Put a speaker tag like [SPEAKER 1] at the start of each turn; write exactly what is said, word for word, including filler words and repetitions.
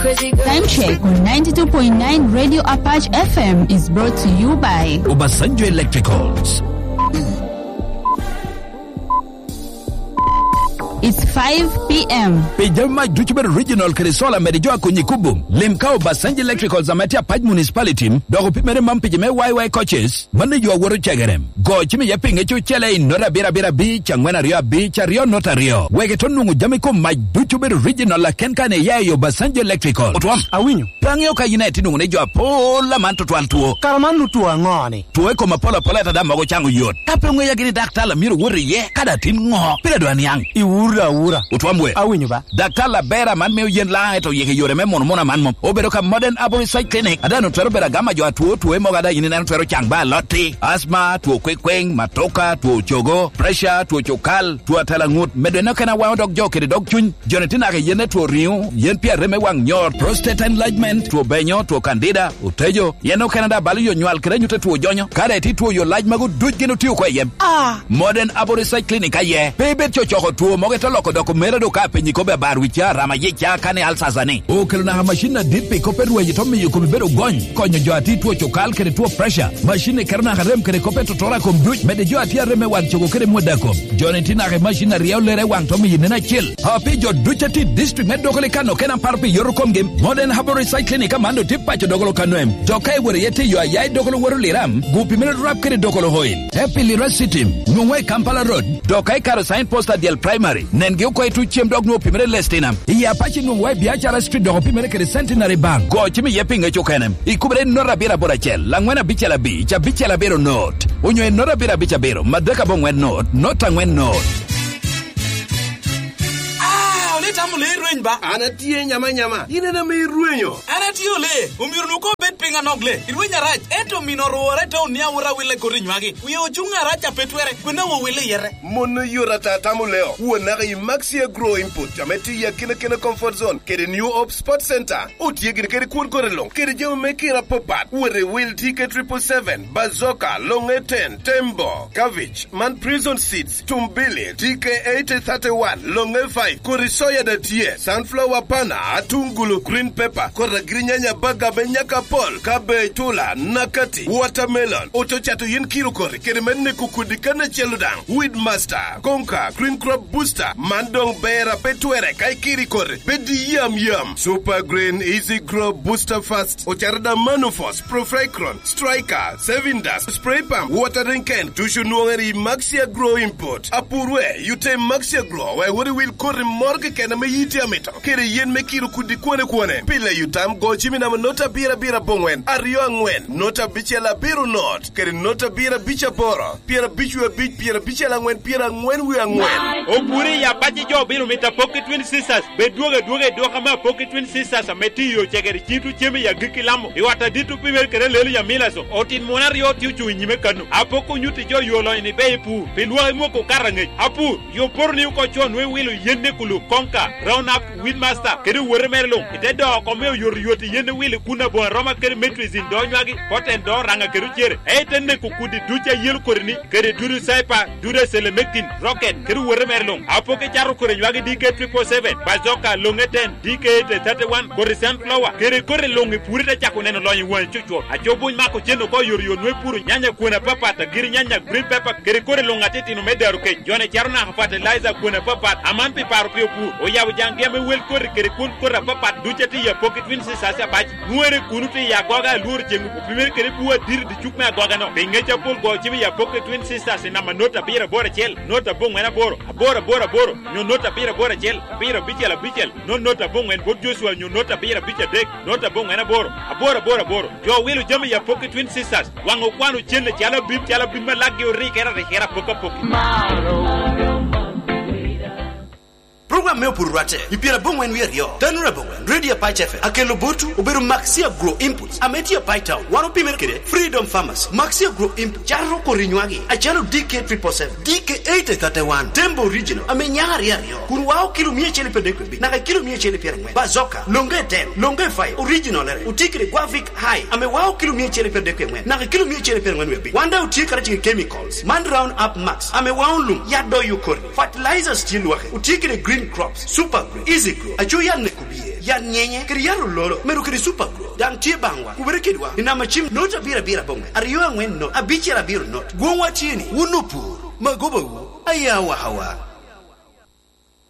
[SPEAKER 1] Time check on ninety-two point nine Radio Apache F M is brought to you by
[SPEAKER 2] Obasanjo Electricals.
[SPEAKER 1] It's five p.m.
[SPEAKER 2] Pejama Duchber Regional Krisola Medijoa Kunyikubum. Limkao Basanji Electricals Amatia Paj Municipality. Dogo Pimere Mampijame Y Y coaches. Manage your water chagarem. Go Chimi Yaping Echo Chele in Nora Bira Bira Beach and Wena Rio Beach Rio Nota Rio. Wegeton Jamiko my Duchber Regional La Kenkane Yayo Basanji Electrical. Otwam
[SPEAKER 3] Awinyo.
[SPEAKER 2] Pangyoka United Nunejo Pola Manto Twaltuo.
[SPEAKER 3] Karamandu tuwa ngoni.
[SPEAKER 2] Tuweko Mapola Poleta Damago Changu Yot. Tapengwe Yagini Daktala Miru Wuri Ye. Kada Tin Ngo. Pira Duan Yang.
[SPEAKER 3] Iwura ura.
[SPEAKER 2] Utwamwe.
[SPEAKER 3] Awinyo ba.
[SPEAKER 2] Daktala Bera man me yen la eto yeke yore me mon mona man mom. Oberoka modern aboricide clinic. Adano twero bera gama jo atuo tuwe mogada yini nanu twero changba loti. Asma, tuo kwekweng, matoka, tuo chogo, pressure, tuo chokal, tuo talangut. Medwena kena wao dog joke de dog chun. Jonetina ke yene tuo riu. Yen pia reme wang nyor. Prostate enlargement, tuo benyo, tuo candida, utejo. Yeno Canada bali yo nyual kere nyute tuo jonyo. Kare ti tuo yo large magu duj genu tiu kwa yem.
[SPEAKER 3] Ah.
[SPEAKER 2] Modern aboricide clinic aye. Pebe chochoko tuo mogeto loko doko mere do ka penyi kobe barwicha rama yecha kane alsazane. O kelna ha machine dipe kope ruwe jitomi yukubi bedo gony. Konyo jo ati tuo chokal kere tuo pressure. Machine kerna harem kere kope tutora kom duj. Mede jo ati reme wang choko kere mweda kom. Jonetina ke machine riau lere wang tomi yinena chill. Hapi jo duchati district med dokole kano kena parpi yorokom game. Modern aboricide clinic amando tipa cho dokolo kanoem. Jokai were yete yo ayai dokolo wero liram. Gupi mere rap kere dokolo hoil. Happy Lira City. Nungwe Kampala Road. Dokai karo sign poster dial primary. Nenge uko etu chem dog no pimere lestina. Iya apache nungwe biachara street dogo pimere kere centenary bank. Go chimi yepinga chokenem. Ikubere nora bira borachel. Langwena bicha bicha bicha la bero not. Unyo nora bira bicha bero. Madaka bongwe not. Nota ngwen not.
[SPEAKER 4] Tamule ruenba
[SPEAKER 5] anatie nyama nyama inena me ruenyo
[SPEAKER 4] anatio le umiru nuko bet pinga nogle irwenya raj eto minoro reto nia ura wile korinywagi uyo chunga racha petwere kwena wo wile yere
[SPEAKER 5] mono yorata tamuleo wona ga maxia grow input ameti ya kina kina comfort zone kede new op sport center otie gine kede kun korelong kede jemo mekira popat were will ticket triple seven bazooka long ten tembo cabbage man prison seats tumbili T K eight thirty-one long five korisoya da tie sunflower pana atungulu green pepper kora grinyanya baga benyaka pol kabe tula nakati watermelon ochochato yin kilo kori kede menne kukudikana cheludang weed master konka green crop booster mandong bera petwere kai kiri kori bedi yam yam super green easy grow booster fast ocharada manufos profecron striker saving dust spray pump watering can tushu nuangeri maxia grow import apurwe yute maxia grow we wori will kori morgue kena me yiti amito kere yen me kiro kudi kwane kwane pile yutam go chimi na nota bira bira bongwen ario angwen nota bichela biru not kere nota bira bicha boro pira bichwe bich pira bichela ngwen pira ngwen wi angwen
[SPEAKER 6] opuri ya baji jo biru mita pocket twin sisters be duoge duoge duoge ma pocket twin sisters ameti yo chegeri chitu chimi ya gikilamo iwata ditu pimer kere lelu ya milaso otin monario tiu chu nyime kanu apoko nyuti jo yolo ni beipu pilwa moko karange apu yo porni ko chon we wilu yende kulu konka round up with master kede wore merlo ite do ko me yor yoti yende wili kuna bo roma kede maîtrise do nywagi poten do ranga kede chere e tenne ko kudi ducha yel korni kede duru saipa dure selemectin rocket kede wore merlo apoke charu kore nywagi D K triple seven bazooka longeten D K eight thirty-one korisant flower kede kore longi purita chako neno loyi wan chucho achobu mako cheno ko yor yonwe puru nyanya kuna papa ta giri nyanya green pepper kede kore longa teti no medaru ke jone charuna fertilizer kuna papa amampi paru pio pu o yabu jangeme wel kore kere kun kora papa duchati ya pocket twin sasa baji nuere kunuti ya goga lur jengu primer kere buwa dir di chukme goga no benga chapol go chibi ya pocket twin sisters na manota bira bora chel nota bong ena boro bora bora boro no nota bira bora chel bira bichela bichel no nota bong en bod joshua no nota bira bicha dek nota bong ena boro bora bora boro jo welu jami ya pocket twin sisters wango kwanu chelle chala bim chala bim lagi ori kera kera poka poka
[SPEAKER 7] program meu por rate ipira bongwen wierio tanura bongwen radio Apache F M akelo botu oberu maxia grow inputs ametia paita wano pimer kede freedom farmers maxia grow input jarro korinywagi achalo D K triple seven D K eight thirty-one tembo regional amenyari yario kunwao kilo mia chele pedekwe na kilo mia chele pierengwe bazooka longe ten longe five original ere utikire guavic high amewao kilo mia chele pedekwe na kilo mia chele pierengwe bi wanda utikara chini chemicals man round up max amewao lum yado yukori fertilizers still wake utikire green crops super green easy grow achuya ne kubiye yan nyenye kiri yaro lolo meru kiri super grow dan tie bangwa kubere kidwa ina machim nota bira bira bongwe ariyo angwen no abichi la biro not gwonwa chini unupur magobo ayawa hawa